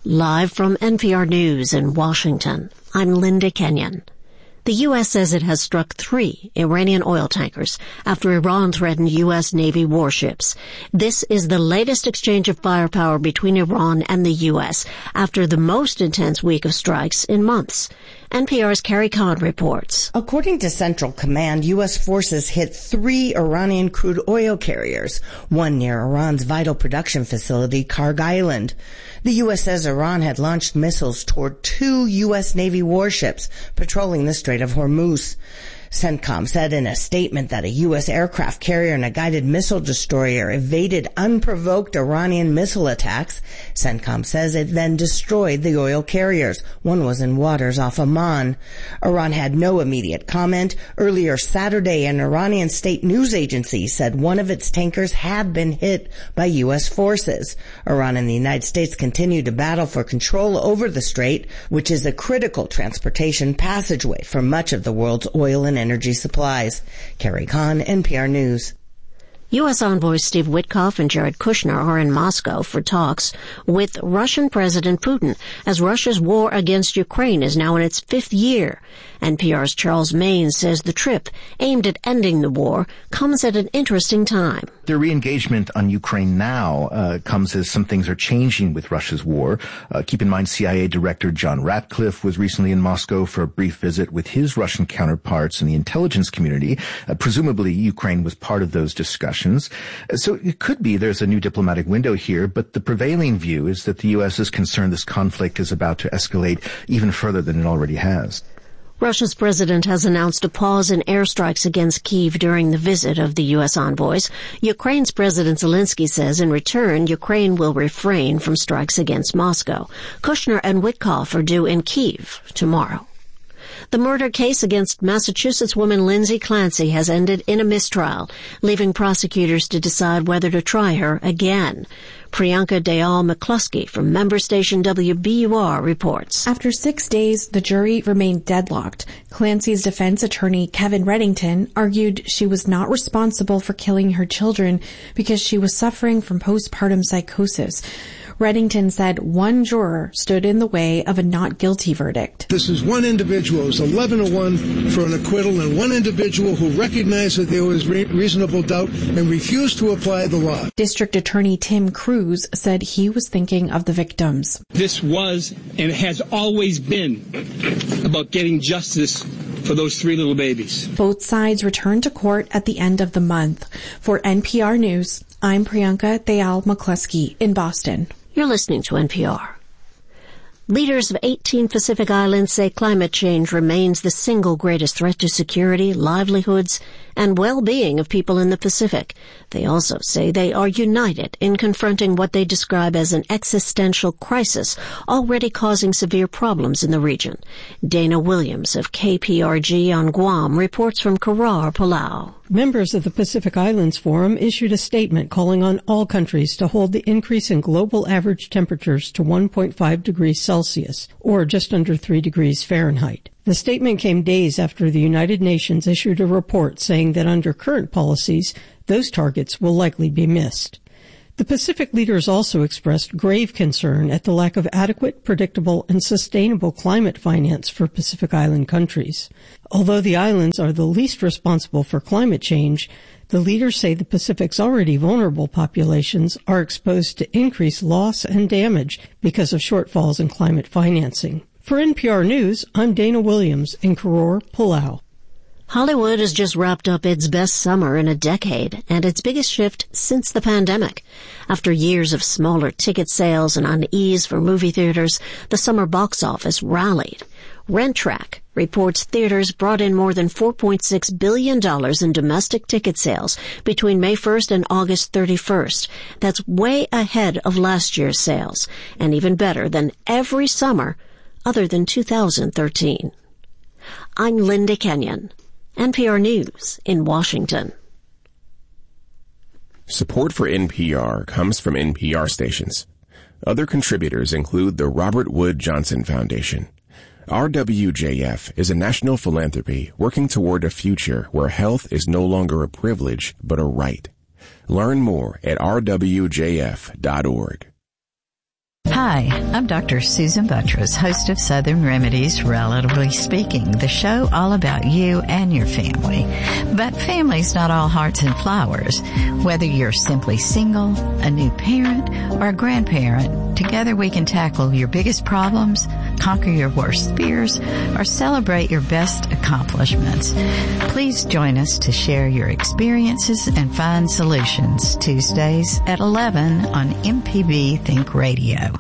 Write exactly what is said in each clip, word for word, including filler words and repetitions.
Live from N P R News in Washington, I'm Linda Kenyon. The U S says it has struck three Iranian oil tankers after Iran threatened U S Navy warships. This is the latest exchange of firepower between Iran and the U S after the most intense week of strikes in months. N P R's Carrie Kahn reports. According to Central Command, U S forces hit three Iranian crude oil carriers, one near Iran's vital production facility, Karg Island. The U S says Iran had launched missiles toward two U S Navy warships patrolling the Strait of Hormuz. CENTCOM said in a statement that a U S aircraft carrier and a guided missile destroyer evaded unprovoked Iranian missile attacks. CENTCOM says it then destroyed the oil carriers. One was in waters off Oman. Iran had no immediate comment. Earlier Saturday, an Iranian state news agency said one of its tankers had been hit by U S forces. Iran and the United States continue to battle for control over the strait, which is a critical transportation passageway for much of the world's oil and energy supplies. Carrie Kahn, N P R News. U S envoys Steve Witkoff and Jared Kushner are in Moscow for talks with Russian President Putin as Russia's war against Ukraine is now in its fifth year. N P R's Charles Maine says the trip, aimed at ending the war, comes at an interesting time. The re-engagement on Ukraine now uh, comes as some things are changing with Russia's war. Uh, keep in mind C I A Director John Ratcliffe was recently in Moscow for a brief visit with his Russian counterparts in the intelligence community. Uh, presumably Ukraine was part of those discussions. Uh, so it could be there's a new diplomatic window here, but the prevailing view is that the U S is concerned this conflict is about to escalate even further than it already has. Russia's president has announced a pause in airstrikes against Kyiv during the visit of the U S envoys. Ukraine's President Zelensky says in return, Ukraine will refrain from strikes against Moscow. Kushner and Witkoff are due in Kyiv tomorrow. The murder case against Massachusetts woman Lindsay Clancy has ended in a mistrial, leaving prosecutors to decide whether to try her again. Priyanka Dayal McCluskey from member station W B U R reports. After six days, the jury remained deadlocked. Clancy's defense attorney, Kevin Reddington, argued she was not responsible for killing her children because she was suffering from postpartum psychosis. Reddington said one juror stood in the way of a not guilty verdict. This is one individual. It was eleven to one for an acquittal, and one individual who recognized that there was re- reasonable doubt and refused to apply the law. District Attorney Tim Cruz said he was thinking of the victims. This was and has always been about getting justice for those three little babies. Both sides return to court at the end of the month. For N P R News, I'm Priyanka Dayal McCluskey in Boston. You're listening to N P R. Leaders of eighteen Pacific Islands say climate change remains the single greatest threat to security, livelihoods, and well-being of people in the Pacific. They also say they are united in confronting what they describe as an existential crisis already causing severe problems in the region. Dana Williams of K P R G on Guam reports from Karar, Palau. Members of the Pacific Islands Forum issued a statement calling on all countries to hold the increase in global average temperatures to one point five degrees Celsius, or just under three degrees Fahrenheit. The statement came days after the United Nations issued a report saying that under current policies, those targets will likely be missed. The Pacific leaders also expressed grave concern at the lack of adequate, predictable, and sustainable climate finance for Pacific Island countries. Although the islands are the least responsible for climate change, the leaders say the Pacific's already vulnerable populations are exposed to increased loss and damage because of shortfalls in climate financing. For N P R News, I'm Dana Williams in Koror, Palau. Hollywood has just wrapped up its best summer in a decade and its biggest shift since the pandemic. After years of smaller ticket sales and unease for movie theaters, the summer box office rallied. RentTrack reports theaters brought in more than four point six billion dollars in domestic ticket sales between May first and August thirty-first. That's way ahead of last year's sales and even better than every summer other than two thousand thirteen. I'm Linda Kenyon, N P R News in Washington. Support for N P R comes from N P R stations. Other contributors include the Robert Wood Johnson Foundation. R W J F is a national philanthropy working toward a future where health is no longer a privilege but a right. Learn more at r w j f dot org. Hi, I'm Doctor Susan Buttress, host of Southern Remedies, Relatively Speaking, the show all about you and your family. But family's not all hearts and flowers. Whether you're simply single, a new parent, or a grandparent, together we can tackle your biggest problems, conquer your worst fears, or celebrate your best accomplishments. Please join us to share your experiences and find solutions Tuesdays at eleven on M P B Think Radio.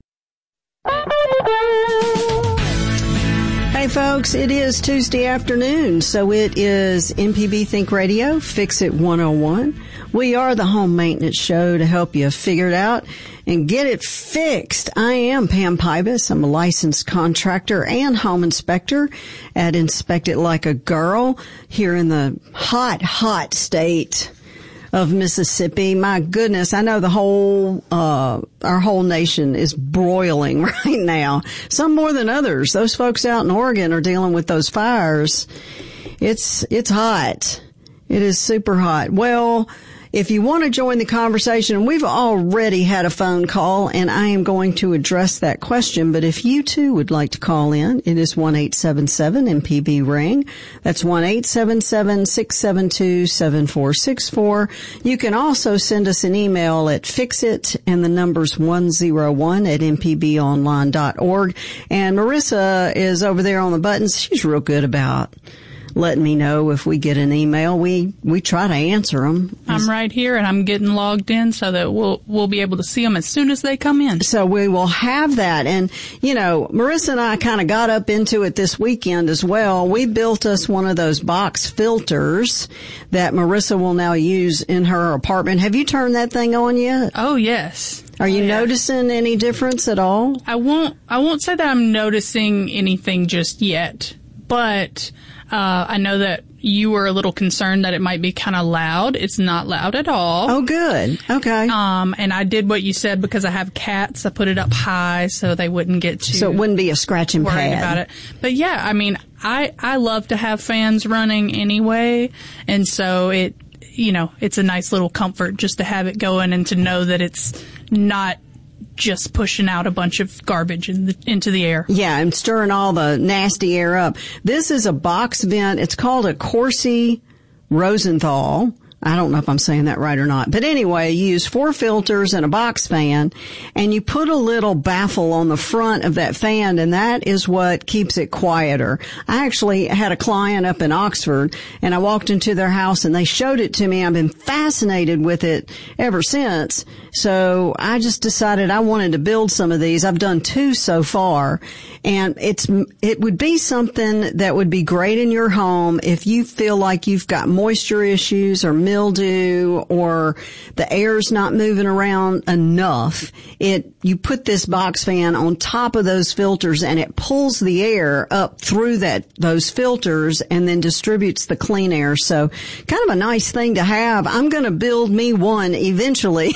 Hey folks, it is Tuesday afternoon, so it is M P B Think Radio, Fix It one oh one. We are the home maintenance show to help you figure it out and get it fixed. I am Pam Pybus. I'm a licensed contractor and home inspector at Inspect It Like a Girl here in the hot, hot state of Mississippi. My goodness, I know the whole, uh, our whole nation is broiling right now. Some more than others. Those folks out in Oregon are dealing with those fires. It's, it's hot. It is super hot. Well, if you want to join the conversation, we've already had a phone call, and I am going to address that question. But if you, too, would like to call in, it is one eight seven seven M P B ring. That's one eight seven seven six seven two seven four six four. You can also send us an email at fixit, and the number's one oh one at m p b online dot org. And Marissa is over there on the buttons. She's real good about letting me know if we get an email. We we try to answer them. I'm right here, and I'm getting logged in so that we'll we'll be able to see them as soon as they come in. So we will have that. And, you know, Marissa and I kind of got up into it this weekend as well. We built us one of those box filters that Marissa will now use in her apartment. Have you turned that thing on yet? Oh, yes. Are you oh, yeah. noticing any difference at all? I won't, I won't say that I'm noticing anything just yet, but Uh, I know that you were a little concerned that it might be kind of loud. It's not loud at all. Oh, good. Okay. Um, and I did what you said because I have cats. I put it up high so they wouldn't get too So it wouldn't be a scratching worried pad. about it. But yeah, I mean, I, I love to have fans running anyway. And so it, you know, it's a nice little comfort just to have it going and to know that it's not just pushing out a bunch of garbage in the, into the air. Yeah, and stirring all the nasty air up. This is a box vent. It's called a Corsi Rosenthal. I don't know if I'm saying that right or not. But anyway, you use four filters and a box fan, and you put a little baffle on the front of that fan, and that is what keeps it quieter. I actually had a client up in Oxford, and I walked into their house, and they showed it to me. I've been fascinated with it ever since. So I just decided I wanted to build some of these. I've done two so far, and it's it would be something that would be great in your home if you feel like you've got moisture issues or mildew or the air's not moving around enough. It you put this box fan on top of those filters, and it pulls the air up through that those filters and then distributes the clean air. So kind of a nice thing to have. I'm going to build me one eventually.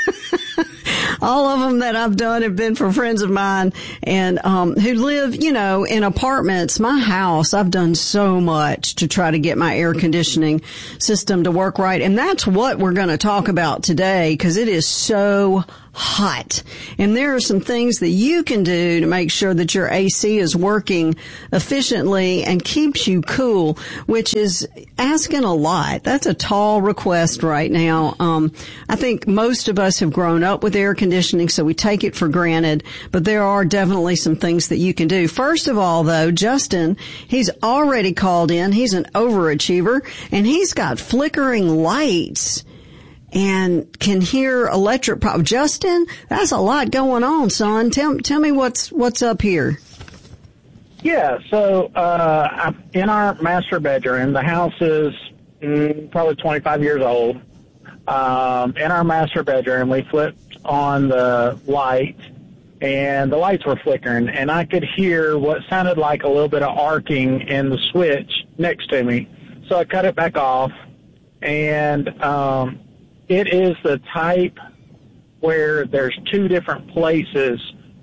All of them that I've done have been for friends of mine and um who live, you know, in apartments. My house, I've done so much to try to get my air conditioning system to work right. And that's what we're going to talk about today, because it is so hot. And there are some things that you can do to make sure that your A C is working efficiently and keeps you cool, which is asking a lot. That's a tall request right now. Um, I think most of us have grown up with air conditioning, so we take it for granted, but there are definitely some things that you can do. First of all, though, Justin, he's already called in. He's an overachiever, and he's got flickering lights and can hear electric pop. Justin, that's a lot going on, son. Tell tell me what's what's up here. Yeah, so uh, in our master bedroom, the house is mm, probably twenty-five years old. Um, in our master bedroom, we flipped on the light, and the lights were flickering, and I could hear what sounded like a little bit of arcing in the switch next to me. So I cut it back off, and um, it is the type where there's two different places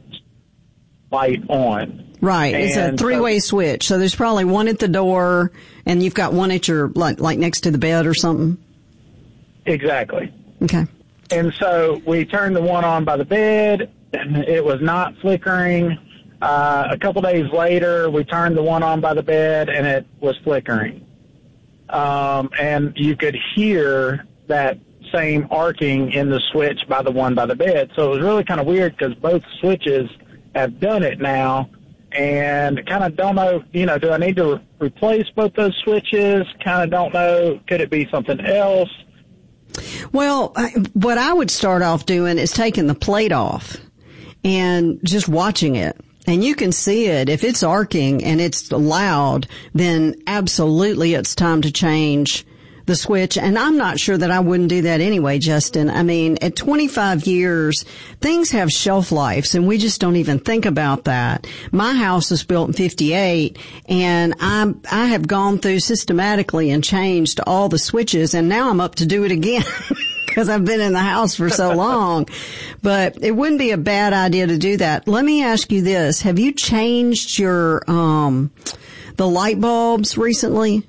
light on. Right. And it's a three-way so, switch. So there's probably one at the door, and you've got one at your, like, like next to the bed or something. Exactly. Okay. And so we turned the one on by the bed, and it was not flickering. Uh, a couple days later, we turned the one on by the bed, and it was flickering. Um, and you could hear that same arcing in the switch by the one by the bed. So it was really kind of weird because both switches have done it now, and kind of don't know, you know, do I need to re- replace both those switches? Kind of don't know. Could it be something else? Well, I, what I would start off doing is taking the plate off and just watching it. And you can see it. If it's arcing and it's loud, then absolutely it's time to change the switch. And I'm not sure that I wouldn't do that anyway, Justin. I mean, at twenty-five years, things have shelf lives, and we just don't even think about that. My house was built in fifty-eight, and I I have gone through systematically and changed all the switches, and now I'm up to do it again. Because I've been in the house for so long. But it wouldn't be a bad idea to do that. Let me ask you this. Have you changed your, um, the light bulbs recently?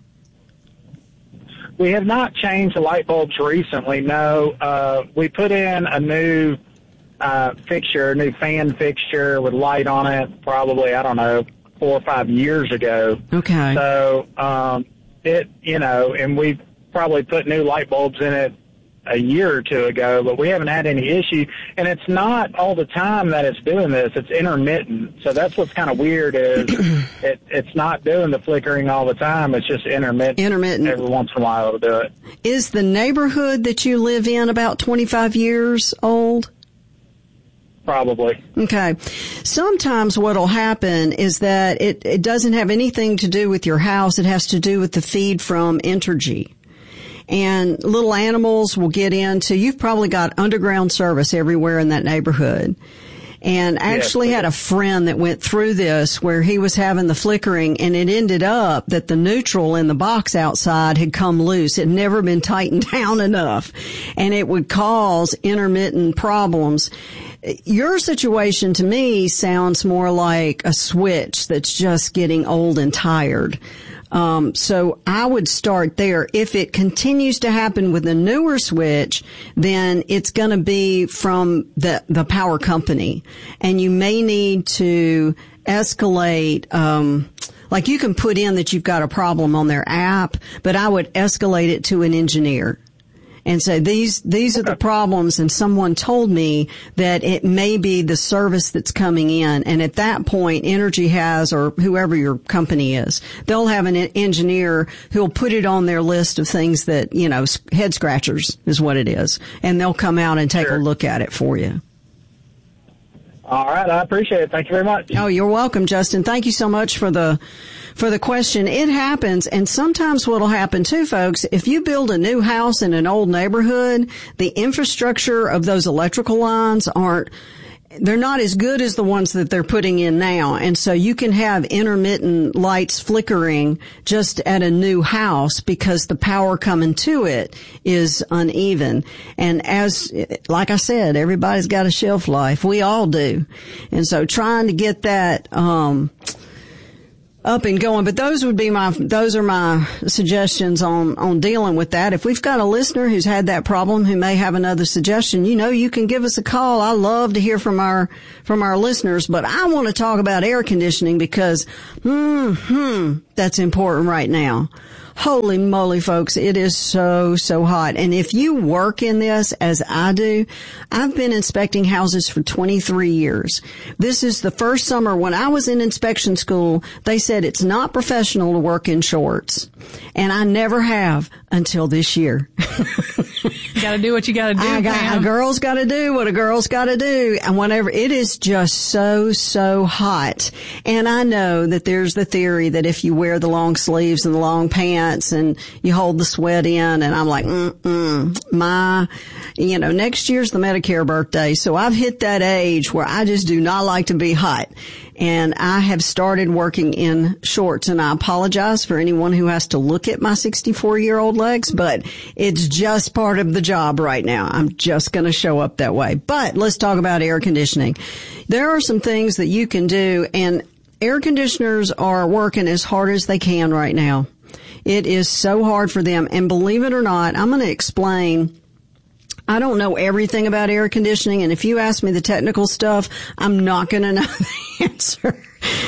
We have not changed the light bulbs recently, no. Uh, we put in a new uh, fixture, a new fan fixture with light on it probably, I don't know, four or five years ago. Okay. So, um, it, you know, and we've probably put new light bulbs in it a year or two ago, but we haven't had any issue. And it's not all the time that it's doing this. It's intermittent. So that's what's kind of weird is it, it's not doing the flickering all the time. It's just intermittent. Intermittent. Every once in a while it'll do it. Is the neighborhood that you live in about twenty-five years old? Probably. Okay. Sometimes what'll happen is that it, it doesn't have anything to do with your house. It has to do with the feed from Entergy. And little animals will get into, you've probably got underground service everywhere in that neighborhood. And I actually yes. had a friend that went through this where he was having the flickering, and it ended up that the neutral in the box outside had come loose. It had never been tightened down enough, and it would cause intermittent problems. Your situation to me sounds more like a switch that's just getting old and tired. Um, so I would start there. If it continues to happen with a newer switch, then it's going to be from the, the power company. And you may need to escalate, um, like you can put in that you've got a problem on their app, but I would escalate it to an engineer. And so these, these are the problems, and someone told me that it may be the service that's coming in. And at that point, Entergy has, or whoever your company is, they'll have an engineer who'll put it on their list of things that, you know, head scratchers is what it is. And they'll come out and take sure. a look at it for you. All right. I appreciate it. Thank you very much. Oh, you're welcome, Justin. Thank you so much for the, for the question. It happens. And sometimes what'll happen too, folks, if you build a new house in an old neighborhood, the infrastructure of those electrical lines aren't, they're not as good as the ones that they're putting in now. And so you can have intermittent lights flickering just at a new house because the power coming to it is uneven. And as, like I said, everybody's got a shelf life. We all do. And so trying to get that, um, up and going. But those would be my, those are my suggestions on, on dealing with that. If we've got a listener who's had that problem who may have another suggestion, you know, you can give us a call. I love to hear from our, from our listeners, but I want to talk about air conditioning because, hmm, hmm, that's important right now. Holy moly, folks, it is so, so hot. And if you work in this, as I do, I've been inspecting houses for twenty-three years. This is the first summer when I was in inspection school, they said it's not professional to work in shorts. And I never have until this year. You gotta do what you gotta do, I got, Pam. a girl's gotta do what a girl's gotta do. And whenever, it is just so, so hot. And I know that there's the theory that if you wear the long sleeves and the long pants and you hold the sweat in, and I'm like, mm-mm, my, you know, next year's the Medicare birthday. So I've hit that age where I just do not like to be hot. And I have started working in shorts, and I apologize for anyone who has to look at my sixty-four-year-old legs, but it's just part of the job right now. I'm just going to show up that way. But let's talk about air conditioning. There are some things that you can do, and air conditioners are working as hard as they can right now. It is so hard for them. And believe it or not, I'm going to explain I don't know everything about air conditioning, and if you ask me the technical stuff, I'm not going to know the answer.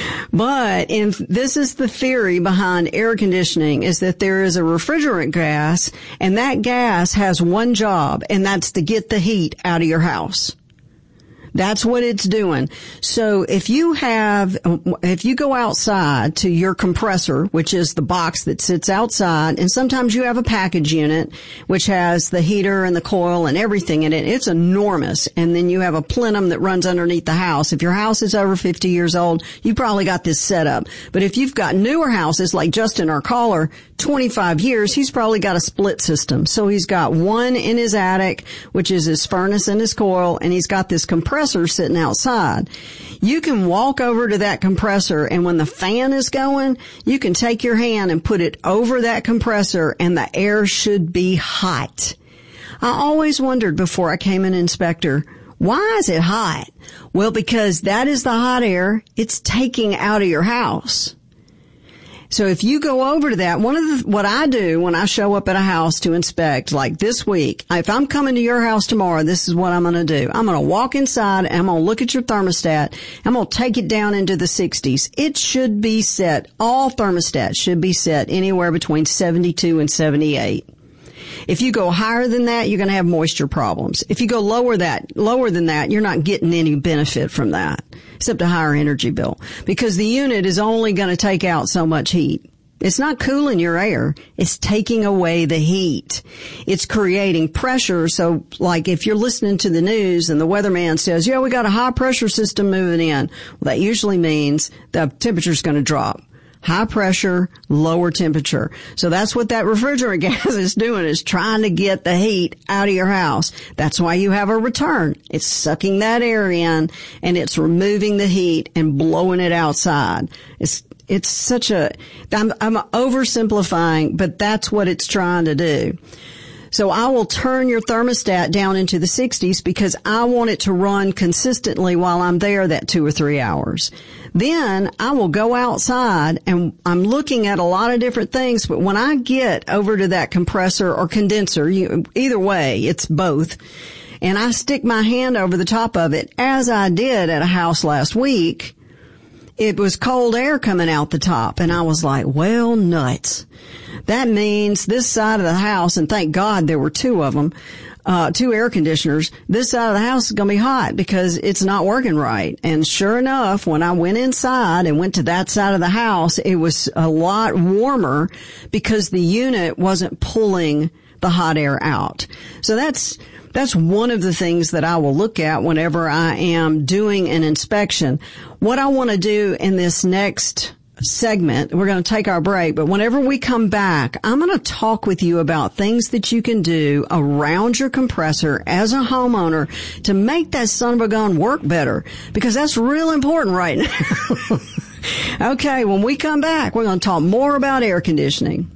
But in, this is the theory behind air conditioning, is that there is a refrigerant gas, and that gas has one job, and that's to get the heat out of your house. That's what it's doing. So if you have, if you go outside to your compressor, which is the box that sits outside, and sometimes you have a package unit, which has the heater and the coil and everything in it. It's enormous. And then you have a plenum that runs underneath the house. If your house is over fifty years old, you probably got this set up. But if you've got newer houses, like Justin, our caller, twenty-five years, he's probably got a split system. So he's got one in his attic, which is his furnace and his coil, and he's got this compressor sitting outside. You can walk over to that compressor, and when the fan is going, you can take your hand and put it over that compressor, and the air should be hot. I always wondered before I came an inspector, why is it hot? Well, because that is the hot air it's taking out of your house. So if you go over to that, one of the, what I do when I show up at a house to inspect, like this week, if I'm coming to your house tomorrow, this is what I'm going to do. I'm going to walk inside and I'm going to look at your thermostat. I'm going to take it down into the sixties. It should be set, all thermostats should be set anywhere between seventy-two and seventy-eight. If you go higher than that, you're going to have moisture problems. If you go lower that, lower than that, you're not getting any benefit from that, except a higher energy bill, because the unit is only going to take out so much heat. It's not cooling your air. It's taking away the heat. It's creating pressure. So, like, if you're listening to the news and the weatherman says, yeah, we got a high pressure system moving in, well, that usually means the temperature's going to drop. High pressure, lower temperature. So that's what that refrigerant gas is doing, is trying to get the heat out of your house. That's why you have a return. It's sucking that air in, and it's removing the heat and blowing it outside. It's, it's such a, I'm, I'm oversimplifying, but that's what it's trying to do. So I will turn your thermostat down into the sixties because I want it to run consistently while I'm there that two or three hours. Then I will go outside, and I'm looking at a lot of different things, but when I get over to that compressor or condenser, you, either way, it's both, and I stick my hand over the top of it, as I did at a house last week, it was cold air coming out the top, and I was like, well, nuts. That means this side of the house, and thank God there were two of them, uh, two air conditioners, this side of the house is going to be hot because it's not working right. And sure enough, when I went inside and went to that side of the house, it was a lot warmer because the unit wasn't pulling the hot air out. So that's, that's one of the things that I will look at whenever I am doing an inspection. What I want to do in this next segment, we're going to take our break, but whenever we come back, I'm going to talk with you about things that you can do around your compressor as a homeowner to make that son of a gun work better, because that's real important right now. Okay, when we come back, we're going to talk more about air conditioning.